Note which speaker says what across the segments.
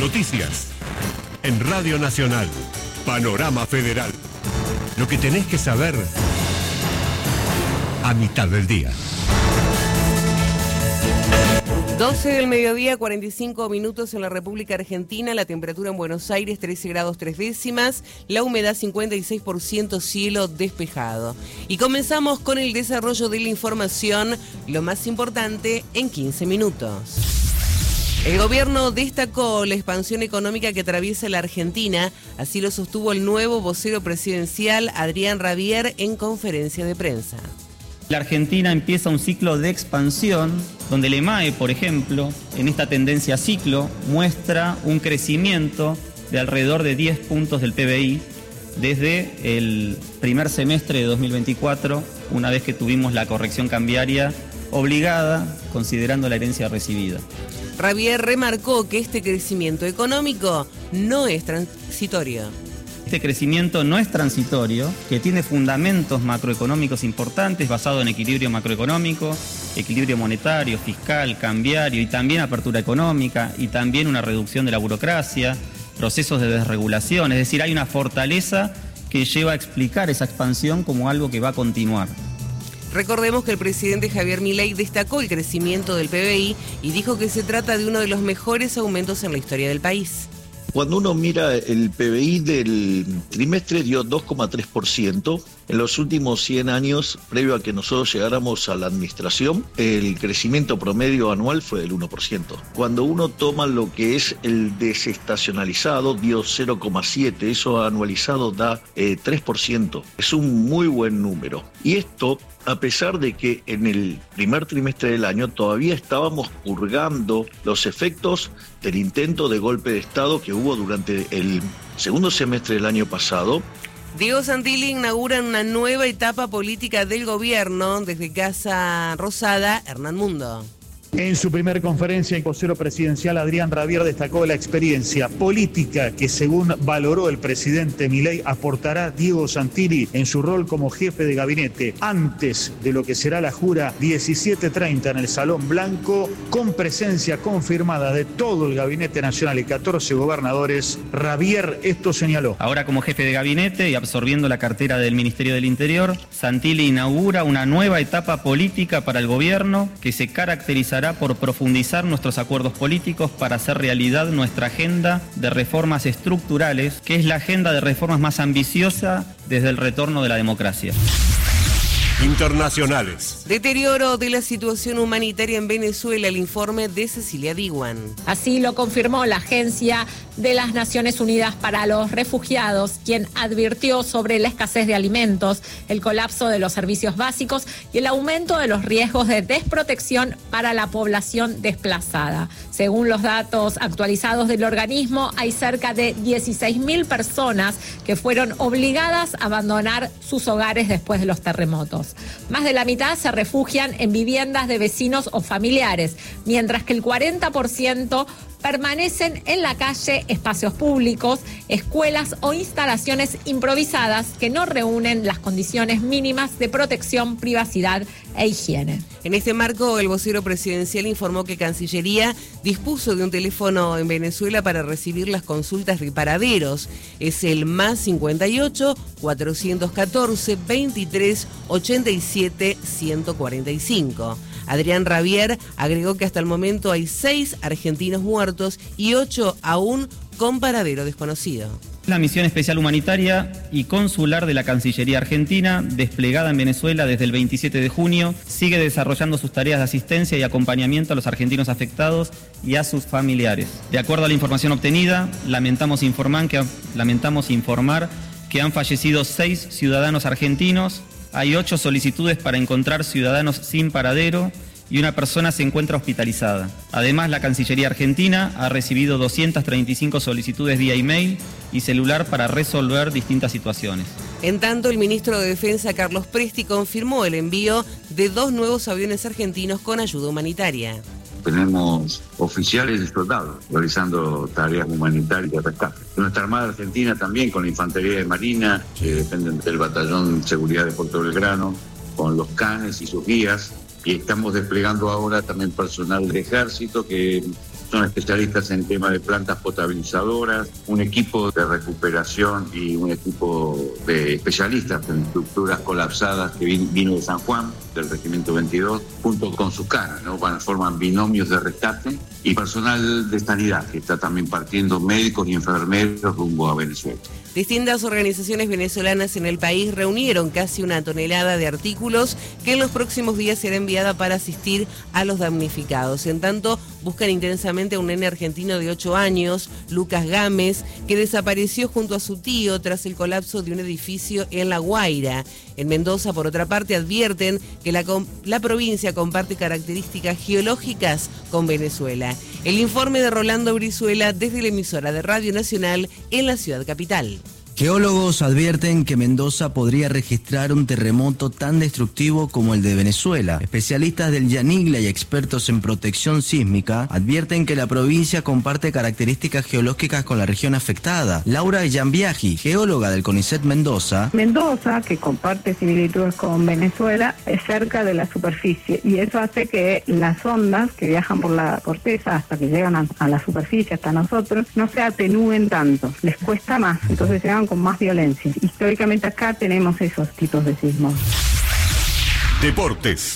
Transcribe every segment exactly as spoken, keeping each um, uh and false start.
Speaker 1: Noticias. En Radio Nacional. Panorama Federal. Lo que tenés que saber a mitad del día.
Speaker 2: doce del mediodía, cuarenta y cinco minutos en la República Argentina, la temperatura en Buenos Aires trece grados tres décimas, la humedad cincuenta y seis por ciento, cielo despejado. Y comenzamos con el desarrollo de la información, lo más importante en quince minutos. El gobierno destacó la expansión económica que atraviesa la Argentina, así lo sostuvo el nuevo vocero presidencial Adrián Rabier en conferencia de prensa.
Speaker 3: La Argentina empieza un ciclo de expansión donde el EMAE, por ejemplo, en esta tendencia ciclo, muestra un crecimiento de alrededor de diez puntos del P B I desde el primer semestre de dos mil veinticuatro, una vez que tuvimos la corrección cambiaria obligada, considerando la herencia recibida.
Speaker 2: Rabier remarcó que este crecimiento económico no es transitorio.
Speaker 3: Este crecimiento no es transitorio, que tiene fundamentos macroeconómicos importantes basados en equilibrio macroeconómico, equilibrio monetario, fiscal, cambiario y también apertura económica y también una reducción de la burocracia, procesos de desregulación. Es decir, hay una fortaleza que lleva a explicar esa expansión como algo que va a continuar.
Speaker 2: Recordemos que el presidente Javier Milei destacó el crecimiento del P B I y dijo que se trata de uno de los mejores aumentos en la historia del país.
Speaker 4: Cuando uno mira el P B I del trimestre dio dos coma tres por ciento. En los últimos cien años, previo a que nosotros llegáramos a la administración, el crecimiento promedio anual fue del uno por ciento. Cuando uno toma lo que es el desestacionalizado, dio cero coma siete, eso anualizado da eh, tres por ciento. Es un muy buen número. Y esto, a pesar de que en el primer trimestre del año todavía estábamos purgando los efectos del intento de golpe de Estado que hubo durante el segundo semestre del año pasado.
Speaker 2: Diego Santilli inaugura una nueva etapa política del gobierno. Desde Casa Rosada, Hernán Mundo.
Speaker 5: En su primer conferencia, el vocero presidencial Adrián Rabier destacó la experiencia política que, según valoró el presidente Milei, aportará Diego Santilli en su rol como jefe de gabinete antes de lo que será la jura diecisiete treinta en el Salón Blanco, con presencia confirmada de todo el Gabinete Nacional y catorce gobernadores. Rabier esto señaló.
Speaker 3: Ahora, como jefe de gabinete y absorbiendo la cartera del Ministerio del Interior, Santilli inaugura una nueva etapa política para el gobierno que se caracterizará por profundizar nuestros acuerdos políticos para hacer realidad nuestra agenda de reformas estructurales, que es la agenda de reformas más ambiciosa desde el retorno de la democracia.
Speaker 1: Internacionales.
Speaker 2: Deterioro de la situación humanitaria en Venezuela, el informe de Cecilia Diwan.
Speaker 6: Así lo confirmó la Agencia de las Naciones Unidas para los Refugiados, quien advirtió sobre la escasez de alimentos, el colapso de los servicios básicos y el aumento de los riesgos de desprotección para la población desplazada. Según los datos actualizados del organismo, hay cerca de dieciséis mil personas que fueron obligadas a abandonar sus hogares después de los terremotos. Más de la mitad se refugian en viviendas de vecinos o familiares, mientras que el cuarenta por ciento permanecen en la calle, espacios públicos, escuelas o instalaciones improvisadas que no reúnen las condiciones mínimas de protección, privacidad e higiene.
Speaker 2: En este marco, el vocero presidencial informó que Cancillería dispuso de un teléfono en Venezuela para recibir las consultas de paraderos. Es el más cincuenta y ocho, cuatrocientos catorce, veintitrés, ochenta y siete, ciento cuarenta y cinco. Adrián Rabier agregó que hasta el momento hay seis argentinos muertos y ocho aún con paradero desconocido.
Speaker 3: La misión especial humanitaria y consular de la Cancillería Argentina, desplegada en Venezuela desde el veintisiete de junio, sigue desarrollando sus tareas de asistencia y acompañamiento a los argentinos afectados y a sus familiares. De acuerdo a la información obtenida, lamentamos informar que, lamentamos informar que han fallecido seis ciudadanos argentinos. Hay ocho solicitudes para encontrar ciudadanos sin paradero y una persona se encuentra hospitalizada. Además, la Cancillería Argentina ha recibido doscientas treinta y cinco solicitudes vía email y celular para resolver distintas situaciones.
Speaker 2: En tanto, el ministro de Defensa, Carlos Presti, confirmó el envío de dos nuevos aviones argentinos con ayuda humanitaria.
Speaker 7: Tenemos oficiales y soldados realizando tareas humanitarias de rescate. Nuestra Armada Argentina también, con la Infantería de Marina, que dependen del Batallón Seguridad de Puerto Belgrano, con los canes y sus guías. Y estamos desplegando ahora también personal de ejército que son especialistas en temas de plantas potabilizadoras, un equipo de recuperación y un equipo de especialistas en estructuras colapsadas que vino de San Juan, del Regimiento veintidós, junto con su cara, ¿no? Forman binomios de rescate y personal de sanidad, que está también partiendo, médicos y enfermeros rumbo a Venezuela.
Speaker 2: Distintas organizaciones venezolanas en el país reunieron casi una tonelada de artículos que en los próximos días será enviada para asistir a los damnificados. En tanto, buscan intensamente a un nene argentino de ocho años, Lucas Gámez, que desapareció junto a su tío tras el colapso de un edificio en La Guaira. En Mendoza, por otra parte, advierten que la, la provincia comparte características geológicas con Venezuela. El informe de Rolando Brizuela desde la emisora de Radio Nacional en la ciudad capital.
Speaker 8: Geólogos advierten que Mendoza podría registrar un terremoto tan destructivo como el de Venezuela. Especialistas del Yanigla y expertos en protección sísmica advierten que la provincia comparte características geológicas con la región afectada. Laura Yambiagi, geóloga del CONICET Mendoza.
Speaker 9: Mendoza, que comparte similitudes con Venezuela, es cerca de la superficie y eso hace que las ondas que viajan por la corteza hasta que llegan a, a la superficie, hasta nosotros, no se atenúen tanto, les cuesta más, entonces llegan con más violencia. Históricamente acá tenemos esos tipos de sismos.
Speaker 1: Deportes.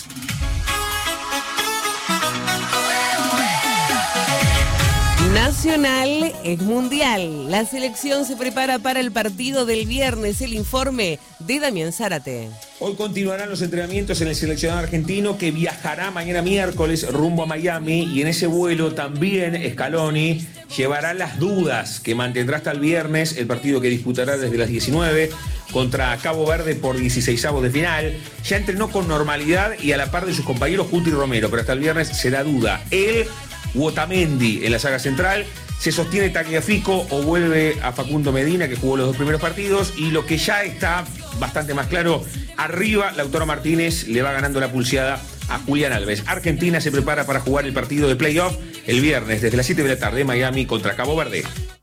Speaker 2: Nacional es mundial. La selección se prepara para el partido del viernes. El informe de Damián Zárate.
Speaker 10: Hoy continuarán los entrenamientos en el seleccionado argentino que viajará mañana miércoles rumbo a Miami y en ese vuelo también Scaloni llevará las dudas que mantendrá hasta el viernes el partido que disputará desde las diecinueve contra Cabo Verde por dieciseisavos de final. Ya entrenó con normalidad y a la par de sus compañeros Cuti y Romero, pero hasta el viernes será duda. Él u Otamendi en la saga central. Se sostiene Tagliafico o vuelve a Facundo Medina, que jugó los dos primeros partidos. Y lo que ya está bastante más claro, arriba Lautaro Martínez le va ganando la pulseada a Julián Alves. Argentina se prepara para jugar el partido de playoff el viernes desde las siete de la tarde en Miami contra Cabo Verde.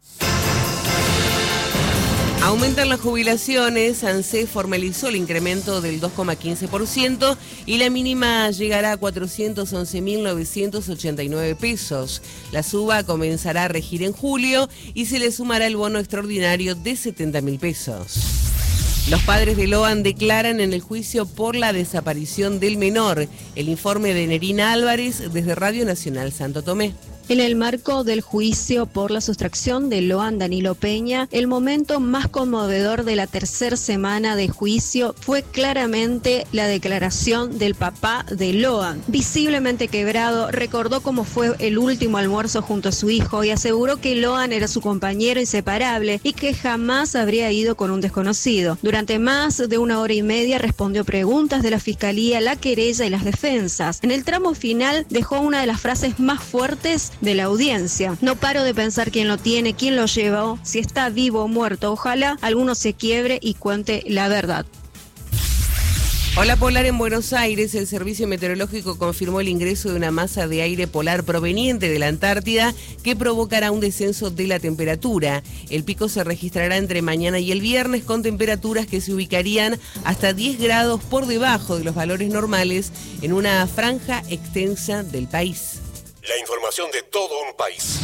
Speaker 2: Aumentan las jubilaciones, ANSES formalizó el incremento del dos coma quince por ciento y la mínima llegará a cuatrocientos once mil novecientos ochenta y nueve pesos. La suba comenzará a regir en julio y se le sumará el bono extraordinario de setenta mil pesos. Los padres de Loan declaran en el juicio por la desaparición del menor. El informe de Nerina Álvarez desde Radio Nacional Santo Tomé.
Speaker 11: En el marco del juicio por la sustracción de Loan Danilo Peña, el momento más conmovedor de la tercera semana de juicio fue claramente la declaración del papá de Loan. Visiblemente quebrado, recordó cómo fue el último almuerzo junto a su hijo y aseguró que Loan era su compañero inseparable y que jamás habría ido con un desconocido. Durante más de una hora y media respondió preguntas de la fiscalía, la querella y las defensas. En el tramo final dejó una de las frases más fuertes de la audiencia. No paro de pensar quién lo tiene, quién lo llevó, si está vivo o muerto. Ojalá alguno se quiebre y cuente la verdad.
Speaker 2: Ola polar en Buenos Aires. El Servicio Meteorológico confirmó el ingreso de una masa de aire polar proveniente de la Antártida que provocará un descenso de la temperatura. El pico se registrará entre mañana y el viernes con temperaturas que se ubicarían hasta diez grados por debajo de los valores normales en una franja extensa del país.
Speaker 1: La información de todo un país.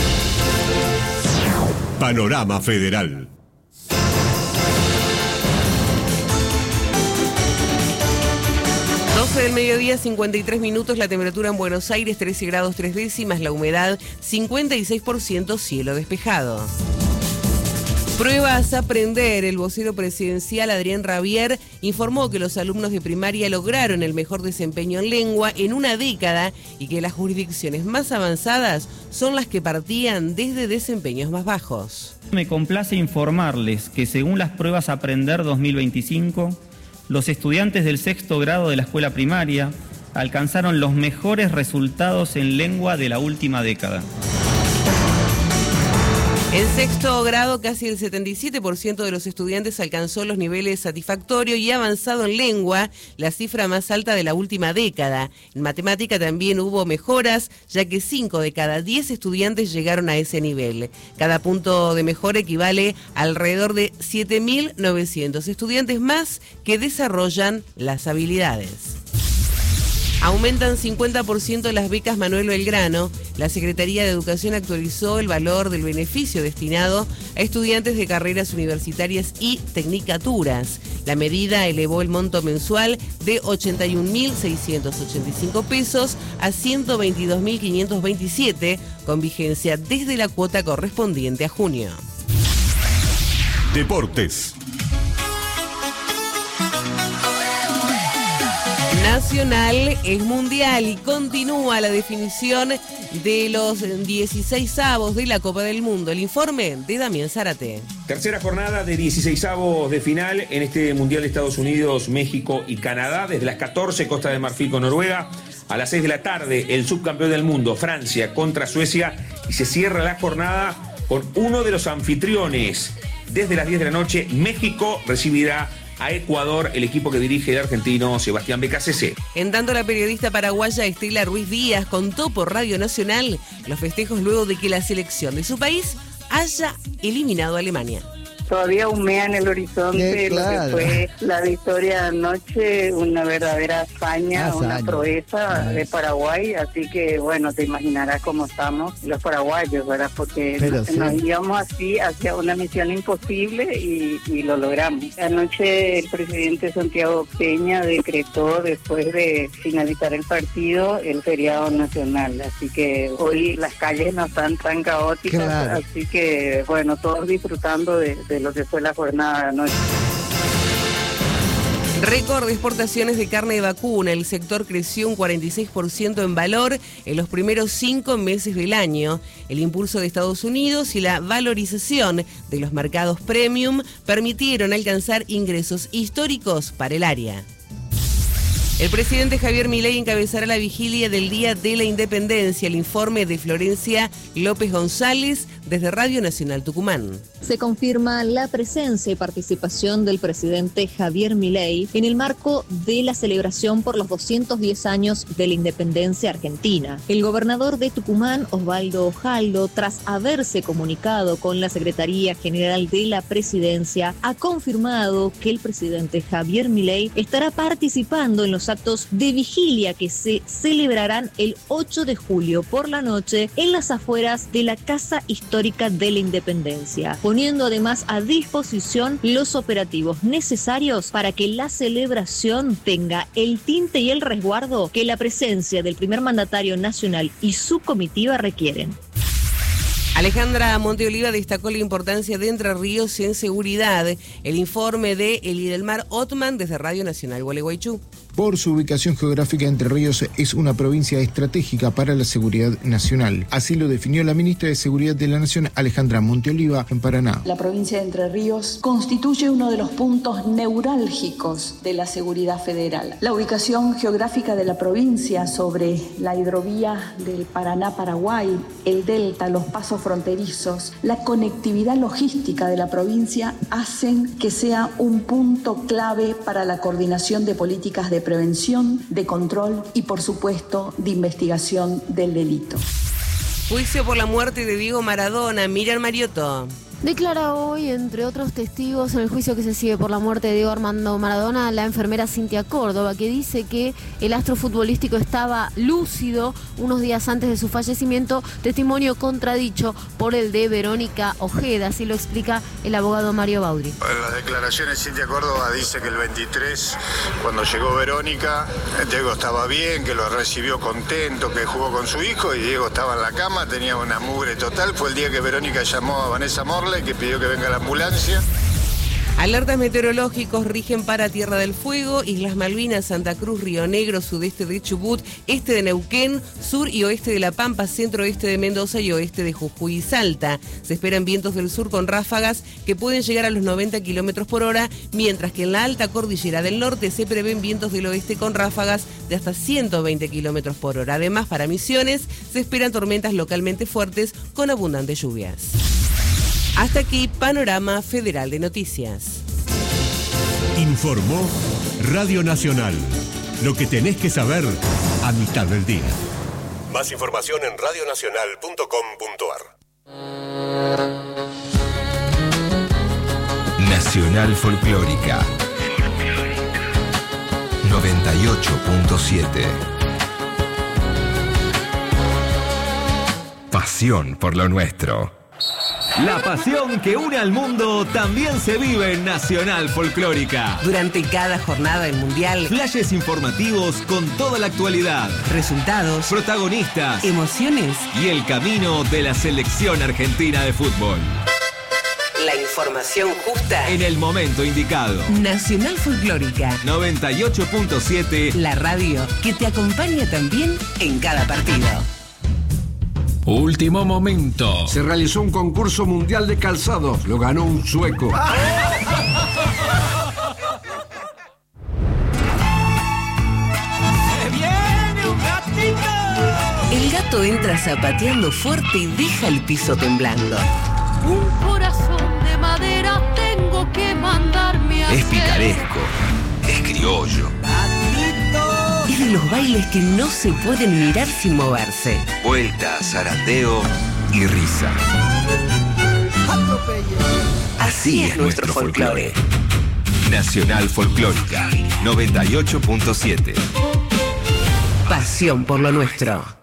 Speaker 1: Panorama Federal.
Speaker 2: doce del mediodía, cincuenta y tres minutos, la temperatura en Buenos Aires, trece grados tres décimas, la humedad cincuenta y seis por ciento, cielo despejado. Pruebas a aprender. El vocero presidencial Adrián Rabier informó que los alumnos de primaria lograron el mejor desempeño en lengua en una década y que las jurisdicciones más avanzadas son las que partían desde desempeños más bajos.
Speaker 3: Me complace informarles que según las pruebas Aprender dos mil veinticinco, los estudiantes del sexto grado de la escuela primaria alcanzaron los mejores resultados en lengua de la última década.
Speaker 2: En sexto grado, casi el setenta y siete por ciento de los estudiantes alcanzó los niveles satisfactorio y avanzado en lengua, la cifra más alta de la última década. En matemática también hubo mejoras, ya que cinco de cada diez estudiantes llegaron a ese nivel. Cada punto de mejora equivale a alrededor de siete mil novecientos estudiantes más que desarrollan las habilidades. Aumentan cincuenta por ciento las becas Manuel Belgrano. La Secretaría de Educación actualizó el valor del beneficio destinado a estudiantes de carreras universitarias y tecnicaturas. La medida elevó el monto mensual de ochenta y un mil seiscientos ochenta y cinco pesos a ciento veintidós mil quinientos veintisiete, con vigencia desde la cuota correspondiente a junio.
Speaker 1: Deportes.
Speaker 2: Nacional es mundial y continúa la definición de los dieciseisavos de la Copa del Mundo. El informe de Damián Zárate.
Speaker 10: Tercera jornada de dieciseisavos de final en este Mundial de Estados Unidos, México y Canadá. Desde las catorce, Costa de Marfil con Noruega. A las seis de la tarde, el subcampeón del mundo, Francia, contra Suecia. Y se cierra la jornada con uno de los anfitriones. Desde las diez de la noche, México recibirá a Ecuador, el equipo que dirige el argentino Sebastián Becasese.
Speaker 2: En tanto, la periodista paraguaya Estela Ruiz Díaz contó por Radio Nacional los festejos luego de que la selección de su país haya eliminado a Alemania.
Speaker 9: Todavía humea en el horizonte
Speaker 12: Sí, claro.
Speaker 9: lo que fue la victoria anoche, una verdadera hazaña,
Speaker 12: Hazaña.
Speaker 9: una proeza de Paraguay, así que bueno, te imaginarás cómo estamos los paraguayos, ¿verdad? Porque
Speaker 12: Pero
Speaker 9: nos,
Speaker 12: sí.
Speaker 9: nos íbamos así hacia una misión imposible y, y lo logramos. Anoche el presidente Santiago Peña decretó, después de finalizar el partido, el feriado nacional, así que hoy las calles no están tan caóticas,
Speaker 12: Claro.
Speaker 9: así que bueno, todos disfrutando de, de lo que fue la jornada de anoche.
Speaker 2: Récord de exportaciones de carne de vacuna. El sector creció un cuarenta y seis por ciento en valor en los primeros cinco meses del año. El impulso de Estados Unidos y la valorización de los mercados premium permitieron alcanzar ingresos históricos para el área. El presidente Javier Milei encabezará la vigilia del Día de la Independencia. El informe de Florencia López González desde Radio Nacional Tucumán.
Speaker 13: Se confirma la presencia y participación del presidente Javier Milei en el marco de la celebración por los doscientos diez años de la independencia argentina. El gobernador de Tucumán, Osvaldo Ojaldo, tras haberse comunicado con la Secretaría General de la Presidencia, ha confirmado que el presidente Javier Milei estará participando en los actos de vigilia que se celebrarán el ocho de julio por la noche en las afueras de la Casa Histórica de la Independencia, poniendo además a disposición los operativos necesarios para que la celebración tenga el tinte y el resguardo que la presencia del primer mandatario nacional y su comitiva requieren.
Speaker 2: Alejandra Monteoliva destacó la importancia de Entre Ríos en seguridad. El informe de Elidelmar Otman desde Radio Nacional Gualeguaychú.
Speaker 14: Por su ubicación geográfica, Entre Ríos es una provincia estratégica para la seguridad nacional. Así lo definió la ministra de Seguridad de la Nación, Alejandra Monteoliva, en Paraná.
Speaker 15: La provincia de Entre Ríos constituye uno de los puntos neurálgicos de la seguridad federal. La ubicación geográfica de la provincia sobre la hidrovía del Paraná-Paraguay, el delta, los pasos fronterizos, la conectividad logística de la provincia hacen que sea un punto clave para la coordinación de políticas de prevención, de control y, por supuesto, de investigación del delito.
Speaker 2: Juicio por la muerte de Diego Maradona. Miriam Mariotto.
Speaker 16: Declara hoy, entre otros testigos, en el juicio que se sigue por la muerte de Diego Armando Maradona, la enfermera Cintia Córdoba, que dice que el astro futbolístico estaba lúcido unos días antes de su fallecimiento, testimonio contradicho por el de Verónica Ojeda, así lo explica el abogado Mario Baudri.
Speaker 17: En las declaraciones, Cintia Córdoba dice que el veintitrés, cuando llegó Verónica, Diego estaba bien, que lo recibió contento, que jugó con su hijo y Diego estaba en la cama, tenía una mugre total. Fue el día que Verónica llamó a Vanessa Morla y que pidió que venga la ambulancia.
Speaker 2: Alertas meteorológicos rigen para Tierra del Fuego, Islas Malvinas, Santa Cruz, Río Negro, sudeste de Chubut, este de Neuquén, sur y oeste de La Pampa, centro-oeste de Mendoza y oeste de Jujuy y Salta. Se esperan vientos del sur con ráfagas que pueden llegar a los noventa kilómetros por hora, mientras que en la alta cordillera del norte se prevén vientos del oeste con ráfagas de hasta ciento veinte kilómetros por hora. Además, para Misiones se esperan tormentas localmente fuertes con abundantes lluvias. Hasta aquí, Panorama Federal de Noticias.
Speaker 1: Informó Radio Nacional. Lo que tenés que saber a mitad del día. Más información en radio nacional punto com punto ar.
Speaker 18: Nacional Folclórica noventa y ocho punto siete.
Speaker 12: Pasión por lo nuestro. La pasión que une al mundo también se vive en Nacional Folclórica.
Speaker 2: Durante cada jornada del Mundial,
Speaker 12: flashes informativos con toda la actualidad,
Speaker 2: resultados,
Speaker 12: protagonistas,
Speaker 2: emociones
Speaker 12: y el camino de la selección argentina de fútbol.
Speaker 2: La información justa
Speaker 12: en el momento indicado.
Speaker 2: Nacional Folclórica
Speaker 12: noventa y ocho punto siete,
Speaker 2: la radio que te acompaña también en cada partido.
Speaker 18: Último momento.
Speaker 19: Se realizó un concurso mundial de calzados. Lo ganó un sueco.
Speaker 2: ¡Se viene un gatito! El gato entra zapateando fuerte y deja el piso temblando.
Speaker 20: Un corazón de madera tengo que mandarme a
Speaker 12: Es picaresco, es criollo.
Speaker 2: Es de los bailes que no se pueden mirar sin moverse.
Speaker 12: Vuelta, zarandeo y risa. Así es nuestro folclore. Nacional Folclórica noventa y ocho punto siete.
Speaker 2: Pasión por lo nuestro.